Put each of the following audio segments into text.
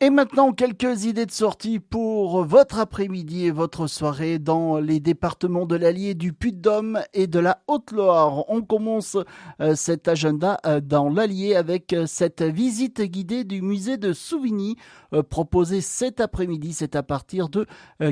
Et maintenant, quelques idées de sortie pour votre après-midi et votre soirée dans les départements de l'Allier, du Puy-de-Dôme et de la Haute-Loire. On commence cet agenda dans l'Allier avec cette visite guidée du musée de Souvigny proposée cet après-midi. C'est à partir de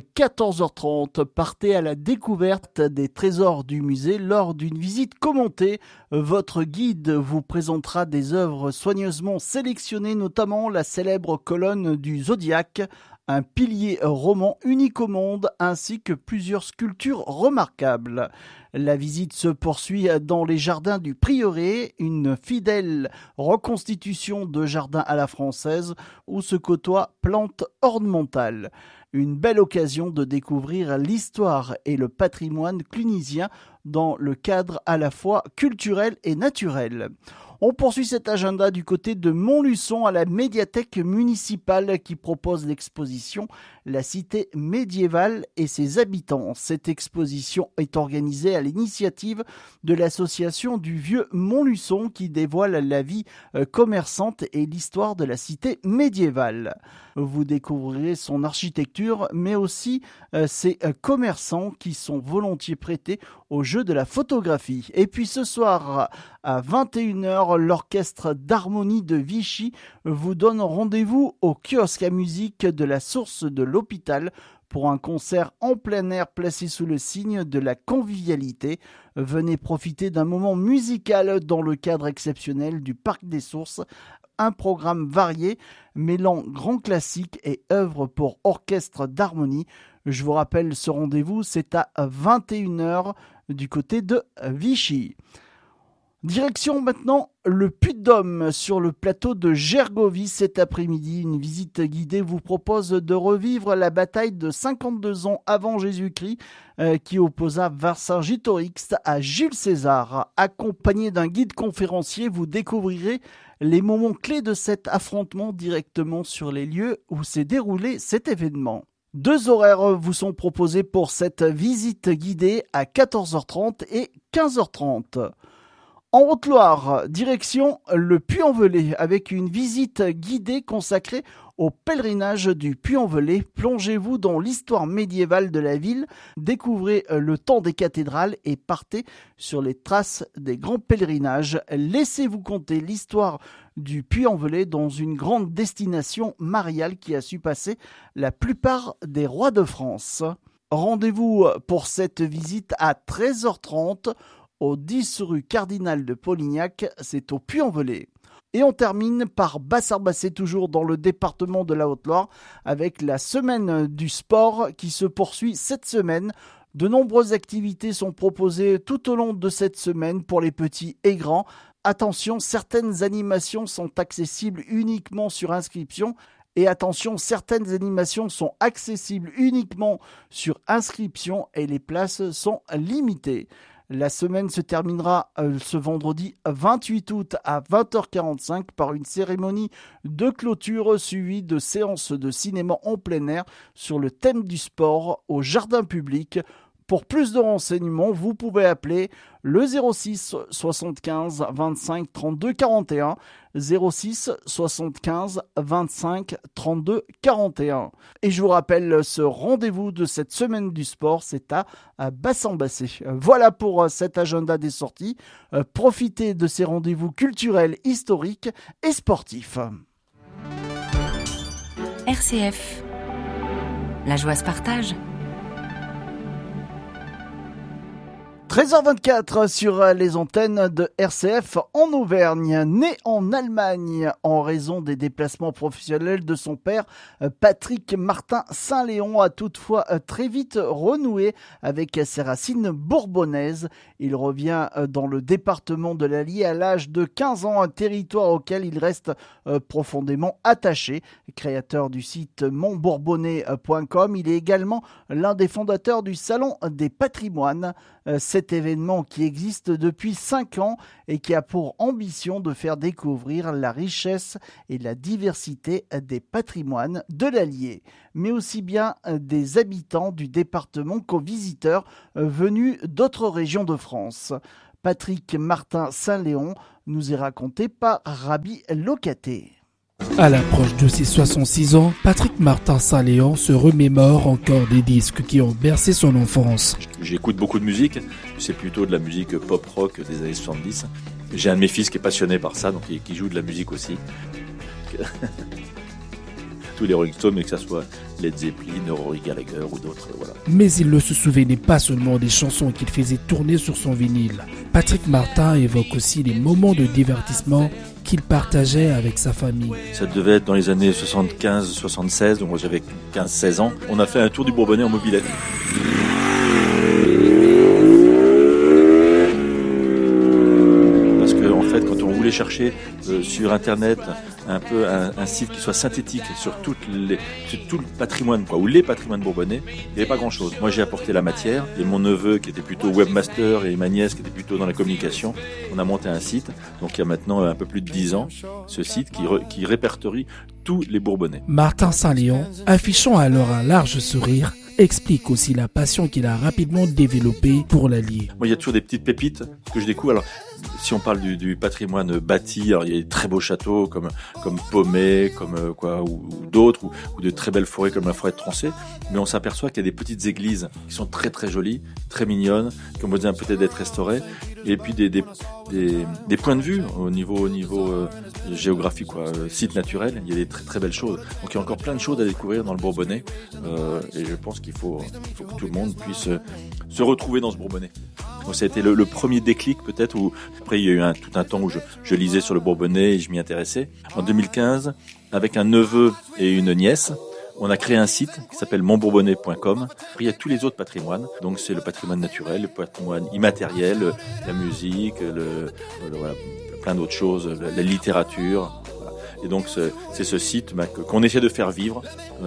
14h30. Partez à la découverte des trésors du musée lors d'une visite commentée. Votre guide vous présentera des œuvres soigneusement sélectionnées, notamment la célèbre colonne du Zodiaque, un pilier roman unique au monde, ainsi que plusieurs sculptures remarquables. La visite se poursuit dans les jardins du Prieuré, une fidèle reconstitution de jardin à la française où se côtoient plantes ornementales. Une belle occasion de découvrir l'histoire et le patrimoine clunisien dans le cadre à la fois culturel et naturel. On poursuit cet agenda du côté de Montluçon à la médiathèque municipale qui propose l'exposition La cité médiévale et ses habitants. Cette exposition est organisée à l'initiative de l'association du Vieux Montluçon qui dévoile la vie commerçante et l'histoire de la cité médiévale. Vous découvrirez son architecture mais aussi ses commerçants qui sont volontiers prêtés au jeu de la photographie. Et puis ce soir à 21h, l'orchestre d'harmonie de Vichy vous donne rendez-vous au kiosque à musique de la Source de l'Hôpital pour un concert en plein air placé sous le signe de la convivialité. Venez profiter d'un moment musical dans le cadre exceptionnel du Parc des Sources. Un programme varié mêlant grands classiques et œuvres pour orchestre d'harmonie. Je vous rappelle ce rendez-vous, c'est à 21h du côté de Vichy. Direction maintenant le Puy-de-Dôme sur le plateau de Gergovie cet après-midi. Une visite guidée vous propose de revivre la bataille de 52 ans avant Jésus-Christ qui opposa Vercingétorix à Jules César. Accompagné d'un guide conférencier, vous découvrirez les moments clés de cet affrontement directement sur les lieux où s'est déroulé cet événement. 2 horaires vous sont proposés pour cette visite guidée à 14h30 et 15h30. En Haute-Loire, direction le Puy-en-Velay avec une visite guidée consacrée au pèlerinage du Puy-en-Velay. Plongez-vous dans l'histoire médiévale de la ville, découvrez le temps des cathédrales et partez sur les traces des grands pèlerinages. Laissez-vous conter l'histoire du Puy-en-Velay dans une grande destination mariale qui a su passer la plupart des rois de France. Rendez-vous pour cette visite à 13h30 au 10 rue Cardinal de Polignac, c'est au Puy-en-Velay. Et on termine par Bassart-Bassée, toujours dans le département de la Haute-Loire, avec la semaine du sport qui se poursuit cette semaine. De nombreuses activités sont proposées tout au long de cette semaine pour les petits et grands. Attention, certaines animations sont accessibles uniquement sur inscription. Et attention, certaines animations sont accessibles uniquement sur inscription et les places sont limitées. La semaine se terminera ce vendredi 28 août à 20h45 par une cérémonie de clôture suivie de séances de cinéma en plein air sur le thème du sport au jardin public. Pour plus de renseignements, vous pouvez appeler le 06 75 25 32 41, 06 75 25 32 41. Et je vous rappelle, ce rendez-vous de cette semaine du sport, c'est à Bassant-Bassée. Voilà pour cet agenda des sorties. Profitez de ces rendez-vous culturels, historiques et sportifs. RCF, la joie se partage. 13h24 sur les antennes de RCF en Auvergne. Né en Allemagne en raison des déplacements professionnels de son père, Patrick Martin Saint-Léon a toutefois très vite renoué avec ses racines bourbonnaises. Il revient dans le département de l'Allier à l'âge de 15 ans, un territoire auquel il reste profondément attaché. Créateur du site montbourbonnais.com, il est également l'un des fondateurs du Salon des patrimoines. Cet événement qui existe depuis 5 ans et qui a pour ambition de faire découvrir la richesse et la diversité des patrimoines de l'Allier, mais aussi bien des habitants du département qu'aux visiteurs venus d'autres régions de France. Patrick Martin Saint-Léon nous est raconté par Rabi Locaté. À l'approche de ses 66 ans, Patrick Martin Saint-Léon se remémore encore des disques qui ont bercé son enfance. J'écoute beaucoup de musique, c'est plutôt de la musique pop-rock des années 70. J'ai un de mes fils qui est passionné par ça, donc qui joue de la musique aussi. Tous les Rolling Stones, mais que ce soit Led Zeppelin, Rory Gallagher ou d'autres, voilà. Mais il ne se souvenait pas seulement des chansons qu'il faisait tourner sur son vinyle. Patrick Martin évoque aussi les moments de divertissement qu'il partageait avec sa famille. Ça devait être dans les années 75-76, donc moi j'avais 15-16 ans. On a fait un tour du Bourbonnais en mobilette. Parce que en fait, quand on voulait chercher sur Internet un site qui soit synthétique sur tout le patrimoine, ou les patrimoines bourbonnais, il n'y avait pas grand-chose. Moi, j'ai apporté la matière, et mon neveu qui était plutôt webmaster et ma nièce qui était plutôt dans la communication, on a monté un site, donc il y a maintenant un peu plus de 10 ans, ce site qui répertorie tous les Bourbonnais. Martin Saint-Léon, affichant alors un large sourire, explique aussi la passion qu'il a rapidement développée pour l'Allier. Moi, il y a toujours des petites pépites que je découvre. Alors, si on parle du patrimoine bâti, alors il y a des très beaux châteaux comme Pommet, ou d'autres, ou de très belles forêts comme la forêt de Troncé, mais on s'aperçoit qu'il y a des petites églises qui sont très très jolies, très mignonnes, qui ont besoin peut-être d'être restaurées, et puis des points de vue au niveau géographique, site naturel, il y a des très très belles choses. Donc il y a encore plein de choses à découvrir dans le Bourbonnais, et je pense qu'il faut que tout le monde puisse se retrouver dans ce Bourbonnais. Donc ça a été le premier déclic peut-être, où après il y a eu tout un temps où je lisais sur le Bourbonnais et je m'y intéressais. En 2015, avec un neveu et une nièce, on a créé un site qui s'appelle monbourbonnais.com. Il y a tous les autres patrimoines. Donc c'est le patrimoine naturel, le patrimoine immatériel, la musique, voilà, plein d'autres choses, la littérature. Voilà. Et donc c'est ce site qu'on essaie de faire vivre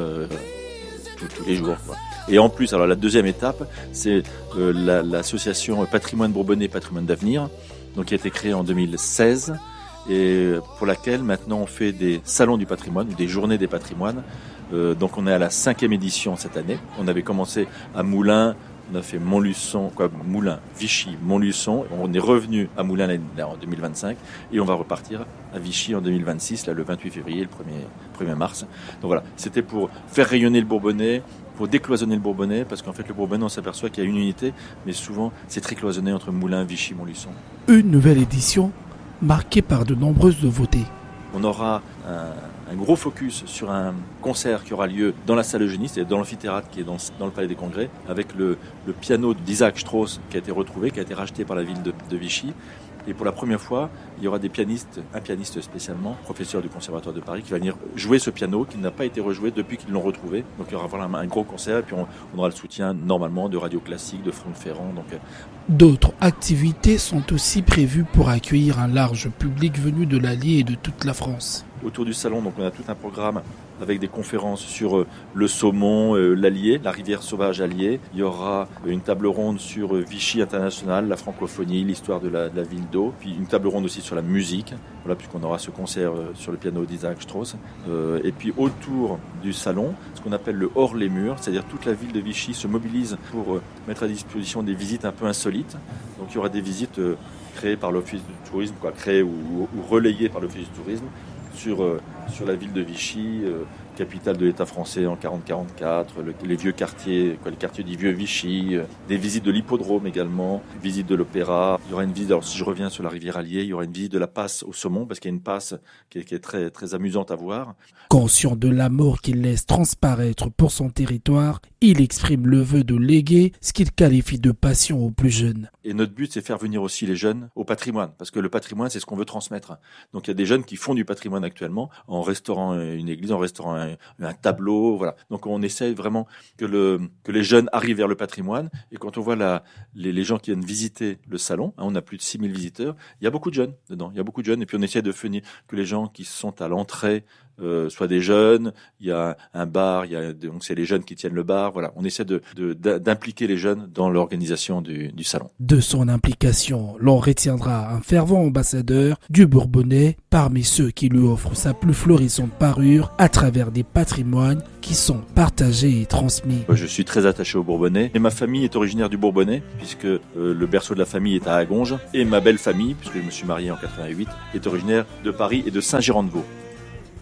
tous les jours, quoi. Et en plus, alors la deuxième étape, c'est l'association Patrimoine Bourbonnais, Patrimoine d'Avenir, donc qui a été créée en 2016 et pour laquelle maintenant on fait des salons du patrimoine ou des journées des patrimoines. Donc on est à la 5e édition cette année. On avait commencé à Moulins, on a fait Moulins, Vichy, Montluçon. On est revenu à Moulins en 2025 et on va repartir à Vichy en 2026, le 28 février, le 1er mars. Donc voilà, c'était pour faire rayonner le Bourbonnais, pour décloisonner le Bourbonnais, parce qu'en fait le Bourbonnais, on s'aperçoit qu'il y a une unité, mais souvent c'est très cloisonné entre Moulins, Vichy, Montluçon. Une nouvelle édition marquée par de nombreuses nouveautés. On aura un gros focus sur un concert qui aura lieu dans la salle Eugénie, c'est dans l'amphithéâtre qui est dans le Palais des Congrès, avec le piano d'Isaac Strauss qui a été retrouvé, qui a été racheté par la ville de Vichy. Et pour la première fois, il y aura un pianiste spécialement, professeur du Conservatoire de Paris, qui va venir jouer ce piano qui n'a pas été rejoué depuis qu'ils l'ont retrouvé. Donc il y aura vraiment un gros concert, et puis on aura le soutien normalement de Radio Classique, de Franck Ferrand. D'autres activités sont aussi prévues pour accueillir un large public venu de l'Allier et de toute la France. Autour du salon, donc on a tout un programme avec des conférences sur le saumon, l'Allier, la rivière sauvage Allier. Il y aura une table ronde sur Vichy international, la francophonie, l'histoire de la ville d'eau. Puis une table ronde aussi sur la musique, voilà, puisqu'on aura ce concert sur le piano d'Isaac Strauss. Et puis autour du salon, ce qu'on appelle le hors les murs, c'est-à-dire toute la ville de Vichy se mobilise pour mettre à disposition des visites un peu insolites. Donc il y aura des visites créées par l'Office du tourisme, créées ou relayées par l'Office du tourisme, sur la ville de Vichy, capitale de l'État français en 40-44, les vieux quartiers, les quartiers du vieux Vichy, des visites de l'hippodrome également, visite de l'opéra. Il y aura une visite, alors si je reviens sur la rivière Allier, il y aura une visite de la passe au saumon, parce qu'il y a une passe qui est très, très amusante à voir. Conscient de l'amour qu'il laisse transparaître pour son territoire, il exprime le vœu de léguer ce qu'il qualifie de passion aux plus jeunes. Et notre but, c'est faire venir aussi les jeunes au patrimoine, parce que le patrimoine, c'est ce qu'on veut transmettre. Donc il y a des jeunes qui font du patrimoine actuellement, en restaurant une église, en restaurant un tableau, voilà. Donc on essaie vraiment que les jeunes arrivent vers le patrimoine, et quand on voit les gens qui viennent visiter le salon, on a plus de 6000 visiteurs, il y a beaucoup de jeunes dedans, et puis on essaie de finir que les gens qui sont à l'entrée soient des jeunes. Il y a un bar, donc c'est les jeunes qui tiennent le bar, voilà. On essaie d'impliquer les jeunes dans l'organisation du salon. De son implication, l'on retiendra un fervent ambassadeur du Bourbonnais parmi ceux qui lui offrent sa plus florissante parure à travers des patrimoines qui sont partagés et transmis. Je suis très attaché au Bourbonnais et ma famille est originaire du Bourbonnais, puisque le berceau de la famille est à Agonge, et ma belle famille, puisque je me suis marié en 88, est originaire de Paris et de Saint-Girand-de-Vaux.